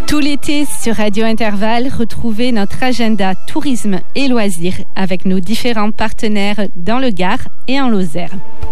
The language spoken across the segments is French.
Tout l'été sur Radio Intervalle, retrouvez notre agenda tourisme et loisirs avec nos différents partenaires dans le Gard et en Lozère.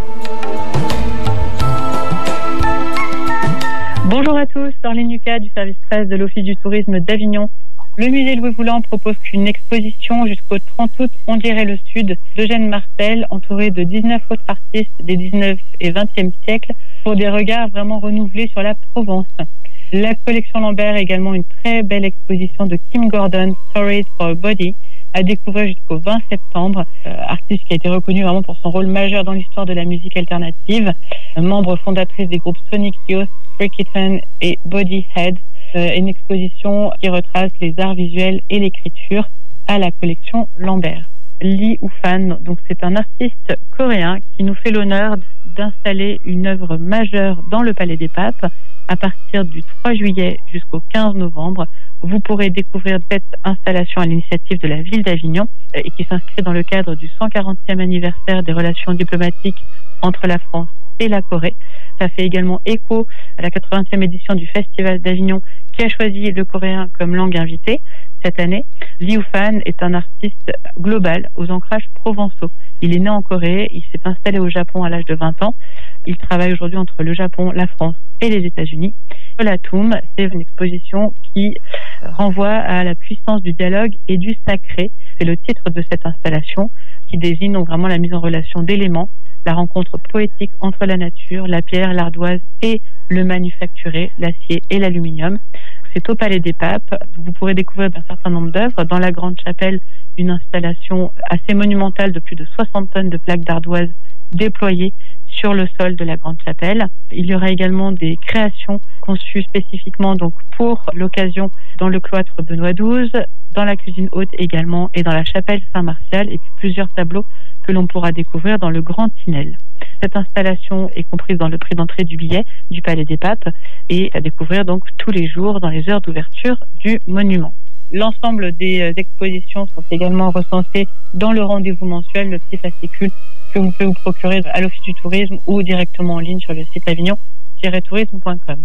Bonjour à tous, Orline Lucas du service presse de l'Office du tourisme d'Avignon. Le musée Louis Boulan propose qu'une exposition jusqu'au 30 août, On dirait le Sud, d'Eugène Martel, entouré de 19 autres artistes des 19 et 20e siècles, pour des regards vraiment renouvelés sur la Provence. La collection Lambert, également une très belle exposition de Kim Gordon, Stories for a Body, à découvrir jusqu'au 20 septembre. Artiste qui a été reconnue vraiment pour son rôle majeur dans l'histoire de la musique alternative. Membre fondatrice des groupes Sonic Youth, Free Kitten et Bodyhead. Une exposition qui retrace les arts visuels et l'écriture à la collection Lambert. Lee Woo-fan, donc c'est un artiste coréen qui nous fait l'honneur d'installer une œuvre majeure dans le Palais des Papes. À partir du 3 juillet jusqu'au 15 novembre, vous pourrez découvrir cette installation à l'initiative de la ville d'Avignon et qui s'inscrit dans le cadre du 140e anniversaire des relations diplomatiques entre la France et la Corée. Ça fait également écho à la 80e édition du Festival d'Avignon qui a choisi le coréen comme langue invitée cette année. Lee Woo-fan est un artiste global aux ancrages provençaux. Il est né en Corée, il s'est installé au Japon à l'âge de 20 ans. Il travaille aujourd'hui entre le Japon, la France et les États-Unis. La Tomb, c'est une exposition qui renvoie à la puissance du dialogue et du sacré. C'est le titre de cette installation qui désigne donc vraiment la mise en relation d'éléments, la rencontre poétique entre la nature, la pierre, l'ardoise et le manufacturé, l'acier et l'aluminium. C'est au Palais des Papes. Vous pourrez découvrir un certain nombre d'œuvres. Dans la Grande Chapelle, une installation assez monumentale de plus de 60 tonnes de plaques d'ardoise déployées sur le sol de la Grande Chapelle. Il y aura également des créations conçues spécifiquement donc pour l'occasion dans le cloître Benoît XII, dans la cuisine haute également et dans la chapelle Saint-Martial, et puis plusieurs tableaux que l'on pourra découvrir dans le Grand Tinel. Cette installation est comprise dans le prix d'entrée du billet du Palais des Papes et à découvrir donc tous les jours dans les heures d'ouverture du monument. L'ensemble des expositions sont également recensées dans le rendez-vous mensuel, le petit fascicule que vous pouvez vous procurer à l'Office du tourisme ou directement en ligne sur le site avignon-tourisme.com.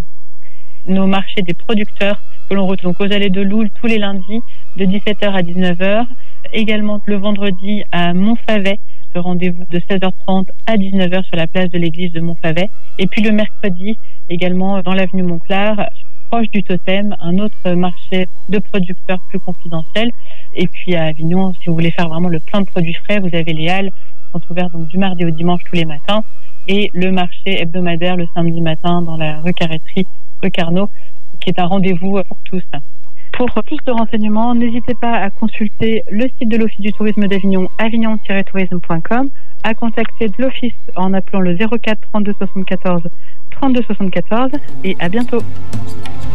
Nos marchés des producteurs que l'on retrouve donc aux Allées de Loul tous les lundis de 17h à 19h. Également le vendredi à Montfavet, ce rendez-vous de 16h30 à 19h sur la place de l'église de Montfavet. Et puis le mercredi, également dans l'avenue Montclar, proche du Totem, un autre marché de producteurs plus confidentiel. Et puis à Avignon, si vous voulez faire vraiment le plein de produits frais, vous avez les halles qui sont ouvertes donc du mardi au dimanche tous les matins. Et le marché hebdomadaire le samedi matin dans la rue Carrêterie, rue Carnot, qui est un rendez-vous pour tous. Pour plus de renseignements, n'hésitez pas à consulter le site de l'Office du tourisme d'Avignon, avignon-tourisme.com, à contacter de l'Office en appelant le 04 32 74 32 74 et à bientôt.